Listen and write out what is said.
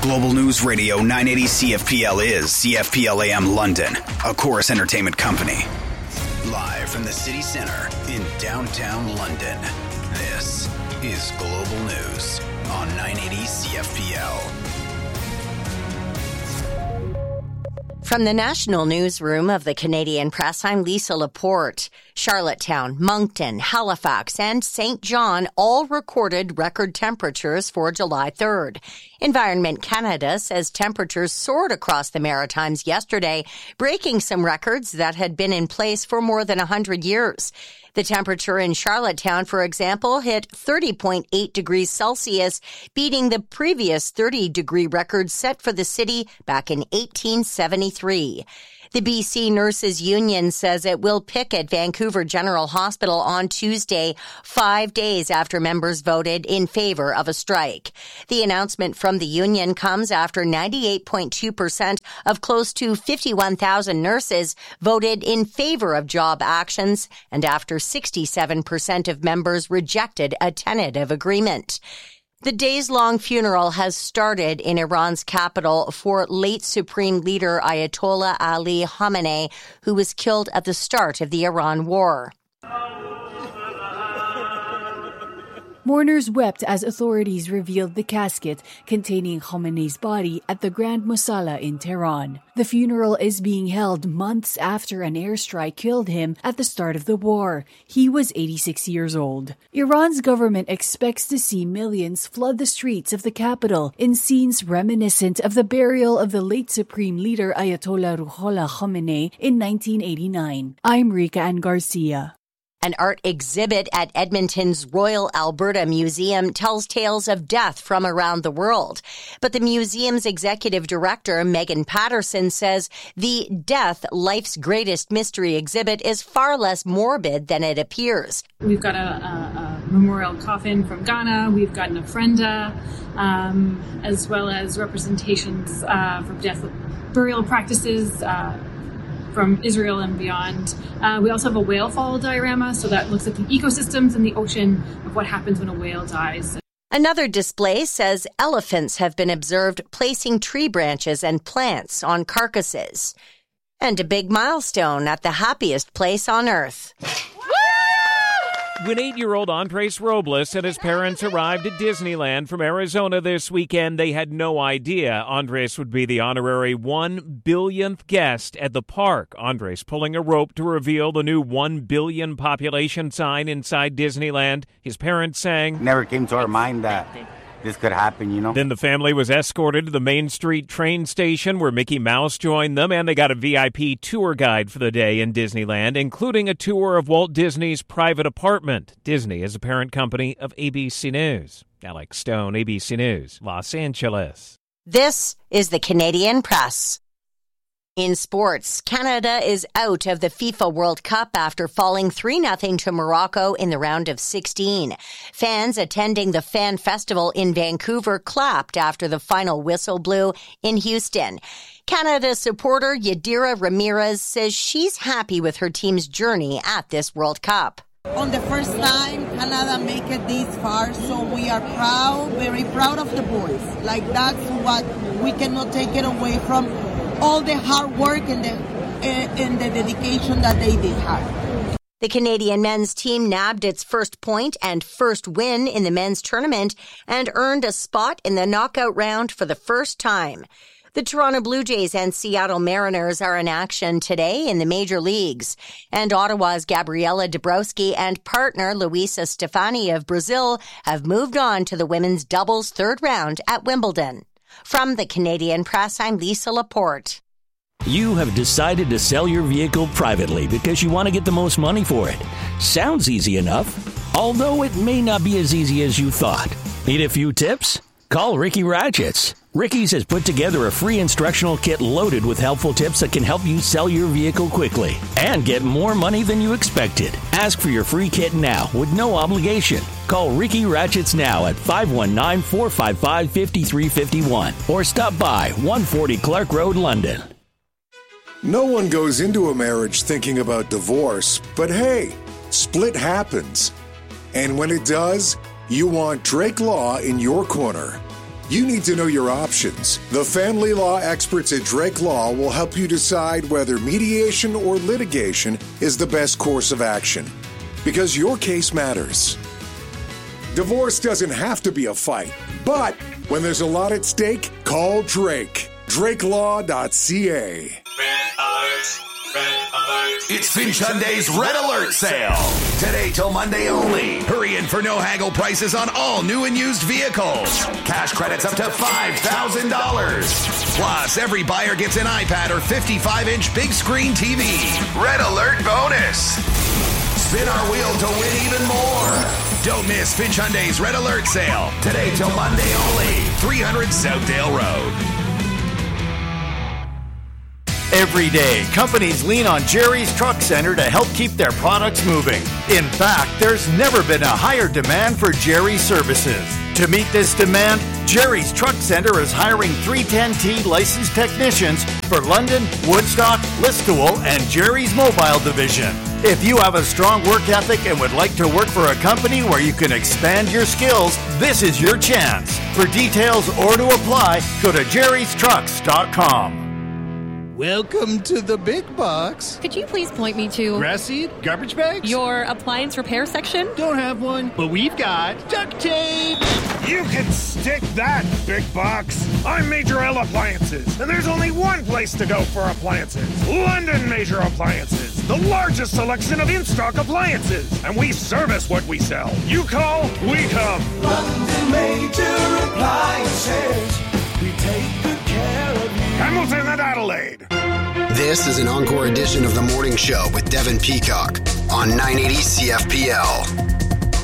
Global News Radio 980 CFPL is CFPL AM London, a Chorus Entertainment company. Live from the city centre in downtown London, this is Global News on 980 CFPL. From the national newsroom of the Canadian Press, I'm Lisa Laporte. Charlottetown, Moncton, Halifax, and St. John all recorded record temperatures for July 3rd. Environment Canada says temperatures soared across the Maritimes yesterday, breaking some records that had been in place for more than 100 years. The temperature in Charlottetown, for example, hit 30.8 degrees Celsius, beating the previous 30-degree record set for the city back in 1873. The BC Nurses Union says it will picket Vancouver General Hospital on Tuesday, 5 days after members voted in favor of a strike. The announcement from the union comes after 98.2% of close to 51,000 nurses voted in favor of job actions, and after 67% of members rejected a tentative agreement. The days-long funeral has started in Iran's capital for late Supreme Leader Ayatollah Ali Khamenei, who was killed at the start of the Iran war. Mourners wept as authorities revealed the casket containing Khamenei's body at the Grand Musalla in Tehran. The funeral is being held months after an airstrike killed him at the start of the war. He was 86 years old. Iran's government expects to see millions flood the streets of the capital in scenes reminiscent of the burial of the late Supreme Leader Ayatollah Ruhollah Khamenei in 1989. I'm Rika Ann Garcia. An art exhibit at Edmonton's Royal Alberta Museum tells tales of death from around the world. But the museum's executive director, Megan Patterson, says the Death, Life's Greatest Mystery exhibit is far less morbid than it appears. We've got a memorial coffin from Ghana. We've got an ofrenda, as well as representations from death burial practices, from Israel and beyond. We also have a whale fall diorama, so that looks at the ecosystems in the ocean of what happens when a whale dies. Another display says elephants have been observed placing tree branches and plants on carcasses. And a big milestone at the happiest place on earth. When 8-year-old Andres Robles and his parents arrived at Disneyland from Arizona this weekend, they had no idea Andres would be the honorary 1 billionth guest at the park. Andres pulling a rope to reveal the new 1 billion population sign inside Disneyland. His parents saying, "Never came to our mind that this could happen, you know." Then the family was escorted to the Main Street train station where Mickey Mouse joined them, and they got a VIP tour guide for the day in Disneyland, including a tour of Walt Disney's private apartment. Disney is a parent company of ABC News. Alex Stone, ABC News, Los Angeles. This is the Canadian Press. In sports, Canada is out of the FIFA World Cup after falling 3-0 to Morocco in the round of 16. Fans attending the Fan Festival in Vancouver clapped after the final whistle blew in Houston. Canada supporter Yadira Ramirez says she's happy with her team's journey at this World Cup. On the first time, Canada make it this far, so we are proud, very proud of the boys. Like, that's what we cannot take it away from. All the hard work and the dedication that they did have. The Canadian men's team nabbed its first point and first win in the men's tournament and earned a spot in the knockout round for the first time. The Toronto Blue Jays and Seattle Mariners are in action today in the major leagues. And Ottawa's Gabriela Dabrowski and partner Luisa Stefani of Brazil have moved on to the women's doubles third round at Wimbledon. From the Canadian Press, I'm Lisa Laporte. You have decided to sell your vehicle privately because you want to get the most money for it. Sounds easy enough, although it may not be as easy as you thought. Need a few tips? Call Ricky Ratchets. Ricky's has put together a free instructional kit loaded with helpful tips that can help you sell your vehicle quickly and get more money than you expected. Ask for your free kit now with no obligation. Call Ricky Ratchets now at 519-455-5351 or stop by 140 Clark Road, London. No one goes into a marriage thinking about divorce, but hey, split happens. And when it does, you want Drake Law in your corner. You need to know your options. The family law experts at Drake Law will help you decide whether mediation or litigation is the best course of action. Because your case matters. Divorce doesn't have to be a fight, but when there's a lot at stake, call Drake. DrakeLaw.ca. It's Finch Hyundai's Red Alert sale. Today till Monday only. Hurry in for no haggle prices on all new and used vehicles. Cash credits up to $5,000. Plus, every buyer gets an iPad or 55-inch big screen TV. Red Alert bonus. Spin our wheel to win even more. Don't miss Finch Hyundai's Red Alert sale. Today till Monday only. 300 Southdale Road. Every day, companies lean on Jerry's Truck Center to help keep their products moving. In fact, there's never been a higher demand for Jerry's services. To meet this demand, Jerry's Truck Center is hiring 310T licensed technicians for London, Woodstock, Listowel, and Jerry's Mobile Division. If you have a strong work ethic and would like to work for a company where you can expand your skills, this is your chance. For details or to apply, go to jerrystrucks.com. Welcome to the big box. Could you please point me to... Grass seed? Garbage bags? Your appliance repair section? Don't have one, but we've got duct tape. You can stick that, big box. I'm Major L Appliances, and there's only one place to go for appliances. London Major Appliances, the largest selection of in-stock appliances. And we service what we sell. You call, we come. London Major Appliances. We take good care of you. Hamilton and Adelaide. This is an encore edition of The Morning Show with Devin Peacock on 980 CFPL.